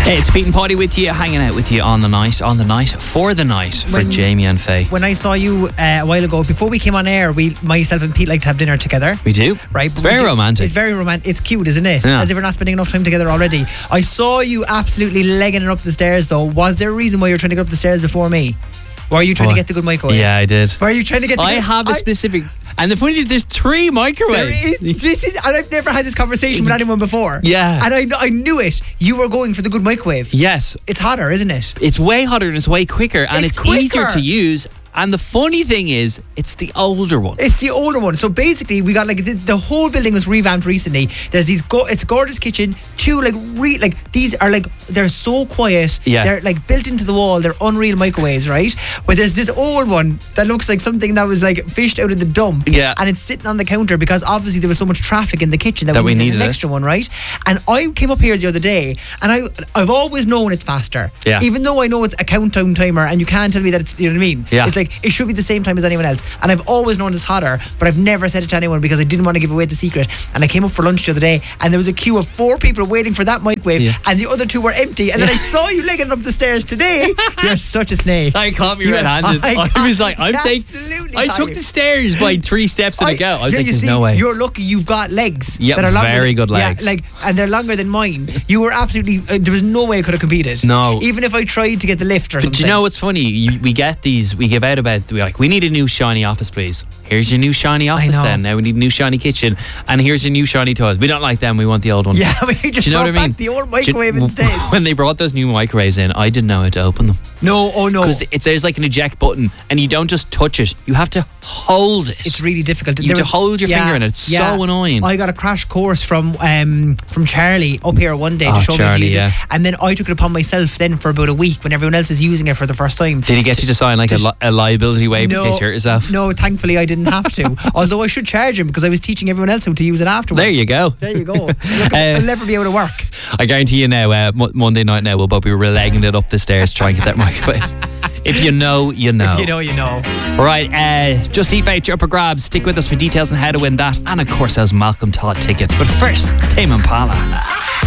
Hey, it's Pete and Paddy with you, hanging out with you on the night, for Jamie and Faye. When I saw you a while ago, before we came on air, myself and Pete like to have dinner together. We do. Right? It's very romantic. It's very romantic. It's cute, isn't it? Yeah. As if we're not spending enough time together already. I saw you absolutely legging it up the stairs, though. Was there a reason why you were trying to get up the stairs before me? Were you trying to get the good microwave? Yeah, I did. Were you trying to get the I have a specific... And the funny thing, there's 3 microwaves. And I've never had this conversation with anyone before. Yeah. And I knew it. You were going for the good microwave. Yes. It's hotter, isn't it? It's way hotter and it's way quicker. And it's easier to use. And the funny thing is, it's the older one. It's the older one. So basically, we got like the whole building was revamped recently. There's these. It's a gorgeous kitchen. 2 these are like they're so quiet. Yeah. They're like built into the wall. They're unreal microwaves, right? But there's this old one that looks like something that was like fished out of the dump. Yeah. And it's sitting on the counter because obviously there was so much traffic in the kitchen that we needed an extra one, right? And I came up here the other day, and I've always known it's faster. Yeah. Even though I know it's a countdown timer, and you can't tell me that it's, you know what I mean? Yeah. It's like it should be the same time as anyone else, and I've always known it's hotter, but I've never said it to anyone because I didn't want to give away the secret. And I came up for lunch the other day, and there was a queue of 4 people waiting for that microwave, and the other 2 were empty. And then I saw you legging up the stairs today. You're such a snake. I caught me red-handed. I was like, I took the stairs by 3 steps in a go. I was like, there's no way. You're lucky you've got legs. Yeah, that are longer very good legs. Yeah, and they're longer than mine. You were absolutely. There was no way I could have competed. No. Even if I tried to get the lift or something. But you know what's funny? We get these. We give out about. We're like, we need a new shiny office, please. Here's your new shiny office. Then now we need a new shiny kitchen, and here's your new shiny toys. We don't like them. We want the old one. Yeah, we just brought back the old microwave instead. When they brought those new microwaves in, I didn't know how to open them. No, oh no. Because there's like an eject button, and you don't just touch it. You have to hold it. It's really difficult. You have to hold your finger in it. It's so annoying. I got a crash course from Charlie up here one day to show me how to use it. And then I took it upon myself then for about a week when everyone else is using it for the first time. Did he get you to sign like a liability waiver in case you hurt yourself? No, thankfully I didn't have to. Although I should charge him because I was teaching everyone else how to use it afterwards. There you go. There you go. I'll never be able to work. I guarantee you now, Monday night now, we'll both be legging it up the stairs to try and get that microwave. If you know, you know. If you know, you know. Right, just see Fate up for grabs. Stick with us for details on how to win that. And of course, those Malcolm Todd tickets. But first, it's Tame Impala.